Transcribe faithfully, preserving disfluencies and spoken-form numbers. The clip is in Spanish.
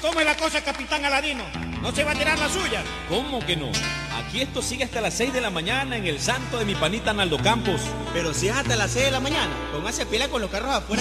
cómo es la cosa, capitán Aladino? ¿No se va a tirar la suya? ¿Cómo que no? Aquí esto sigue hasta las seis de la mañana en el santo de mi panita Naldo Campos. Pero si es hasta las seis de la mañana, póngase pila con los carros afuera.